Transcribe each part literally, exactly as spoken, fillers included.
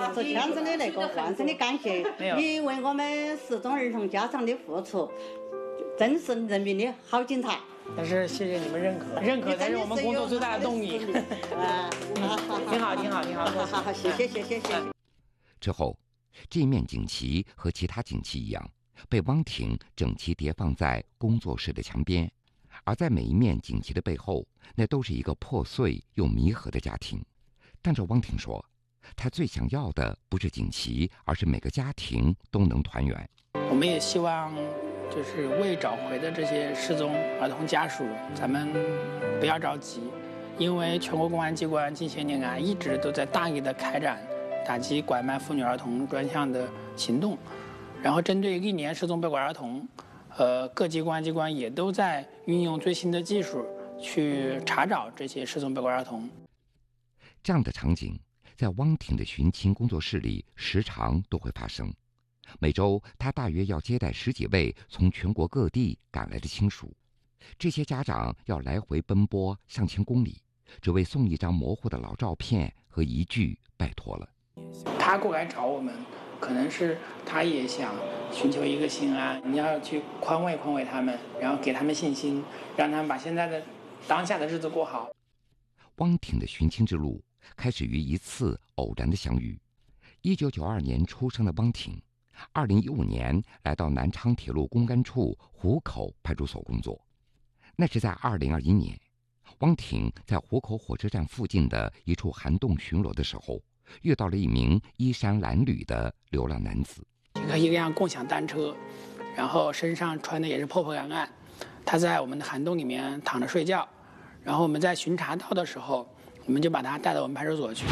说腔子的那个万分的感谢，你为我们失踪儿童家长的付出，真是人民的好警察。 但是谢谢你们认可，认可才是我们工作最大的动力。 啊， 挺好，挺好，挺好， 好好，谢谢，谢谢，谢谢。 之后，这面锦旗和其他锦旗一样，被汪婷整齐叠放在工作室的墙边。而在每一面锦旗的背后，那都是一个破碎又弥合的家庭。但这汪婷说，她最想要的不是锦旗，而是每个家庭都能团圆。 我们也希望，就是未找回的这些失踪儿童家属，咱们不要着急，因为全国公安机关近些年来一直都在大力的开展打击拐卖妇女儿童专项的行动，然后针对历年失踪被拐儿童，呃，各级公安机关也都在运用最新的技术去查找这些失踪被拐儿童。 这样的场景在汪婷的寻亲工作室里时常都会发生。每周，他大约要接待十几位从全国各地赶来的亲属，这些家长要来回奔波上千公里，只为送一张模糊的老照片和一句拜托了。 他过来找我们，可能是他也想寻求一个心安，你要去宽慰宽慰他们，然后给他们信心，让他们把现在的当下的日子过好。 汪婷的寻亲之路开始于一次偶然的相遇。一九九二年出生的汪婷，二零一五年来到南昌铁路公安处湖口派出所工作。那是在二零二一年，汪婷在湖口火车站附近的一处涵洞巡逻的时候，遇到了一名衣衫褴褛的流浪男子。 一辆共享单车，然后身上穿的也是破破烂烂，他在我们的涵洞里面躺着睡觉，然后我们在巡查到的时候，我们就把他带到我们派出所去。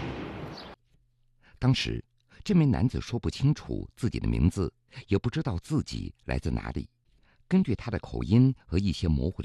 当时这名男子说不清楚自己的名字，也不知道自己来自哪里。根据他的口音和一些模糊的